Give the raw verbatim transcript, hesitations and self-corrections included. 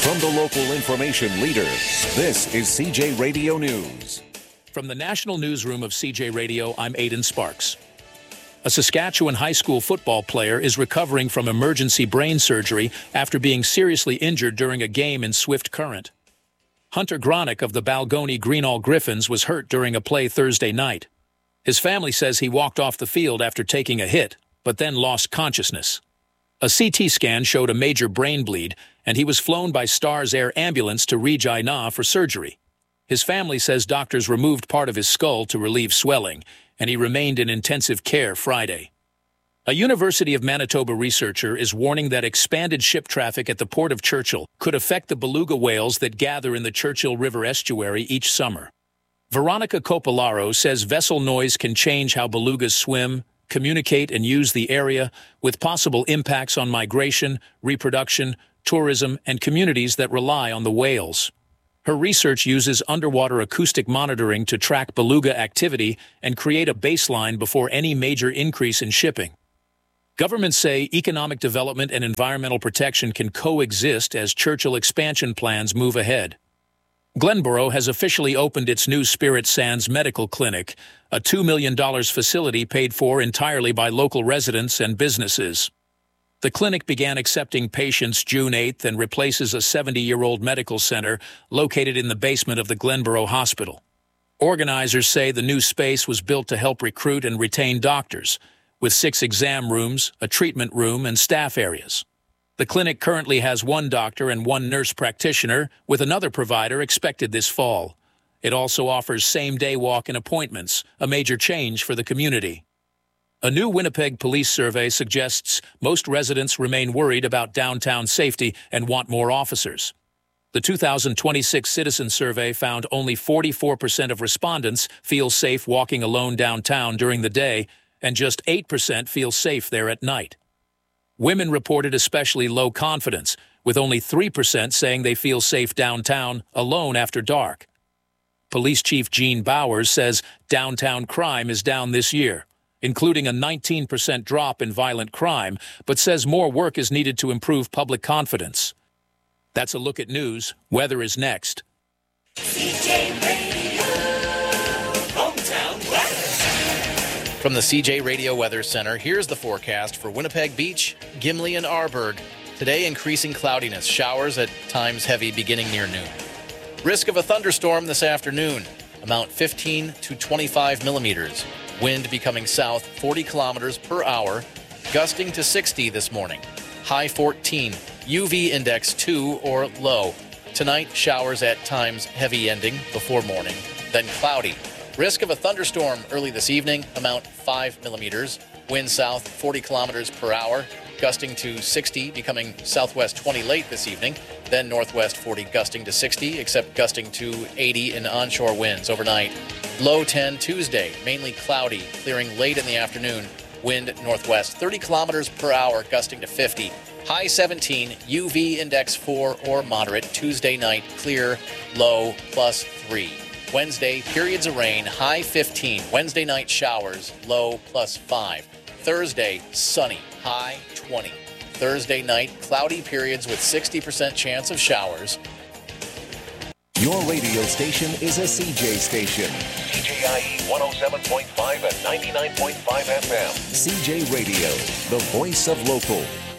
From the local information leader, this is C J Radio News. From the National Newsroom of C J Radio, I'm Aidan Sparks. A Saskatchewan high school football player is recovering from emergency brain surgery after being seriously injured during a game in Swift Current. Hunter Gronick of the Balgonie Greenall Griffins was hurt during a play Thursday night. His family says he walked off the field after taking a hit, but then lost consciousness. A C T scan showed a major brain bleed, and he was flown by Stars Air ambulance to Regina for surgery. His family says doctors removed part of his skull to relieve swelling, and he remained in intensive care Friday. A University of Manitoba researcher is warning that expanded ship traffic at the Port of Churchill could affect the beluga whales that gather in the Churchill River estuary each summer. Veronica Copolaro says vessel noise can change how belugas swim, communicate, and use the area, with possible impacts on migration, reproduction, tourism, and communities that rely on the whales. Her research uses underwater acoustic monitoring to track beluga activity and create a baseline before any major increase in shipping. Governments say economic development and environmental protection can coexist as Churchill expansion plans move ahead. Glenboro has officially opened its new Spirit Sands Medical Clinic, a two million dollars facility paid for entirely by local residents and businesses. The clinic began accepting patients June eighth and replaces a seventy-year-old medical center located in the basement of the Glenboro Hospital. Organizers say the new space was built to help recruit and retain doctors, with six exam rooms, a treatment room, and staff areas. The clinic currently has one doctor and one nurse practitioner, with another provider expected this fall. It also offers same-day walk-in appointments, a major change for the community. A new Winnipeg police survey suggests most residents remain worried about downtown safety and want more officers. The two thousand twenty-six Citizen Survey found only forty-four percent of respondents feel safe walking alone downtown during the day, and just eight percent feel safe there at night. Women reported especially low confidence, with only three percent saying they feel safe downtown alone after dark. Police Chief Gene Bowers says downtown crime is down this year, including a nineteen percent drop in violent crime, but says more work is needed to improve public confidence. That's a look at news. Weather is next. C J Radio, hometown weather. From the C J Radio Weather Center, here's the forecast for Winnipeg Beach, Gimli, and Arborg. Today, increasing cloudiness, showers at times heavy beginning near noon. Risk of a thunderstorm this afternoon, amount fifteen to twenty-five millimeters. Wind becoming south forty kilometers per hour, gusting to sixty this morning. High fourteen, U V index two or low. Tonight, showers at times heavy ending before morning, then cloudy. Risk of a thunderstorm early this evening, amount five millimeters. Wind south forty kilometers per hour, gusting to sixty, becoming southwest twenty late this evening. Then northwest forty, gusting to sixty, except gusting to eighty in onshore winds overnight. Low ten Tuesday, mainly cloudy, clearing late in the afternoon. Wind northwest thirty kilometers per hour, gusting to fifty. High seventeen, U V index four or moderate. Tuesday night, clear, low plus three. Wednesday, periods of rain, high fifteen. Wednesday night, showers, low plus five. Thursday, sunny, high twenty. Thursday night, cloudy periods with sixty percent chance of showers. Your radio station is a C J station. C J I E one oh seven point five and ninety-nine point five F M. C J Radio, the voice of local.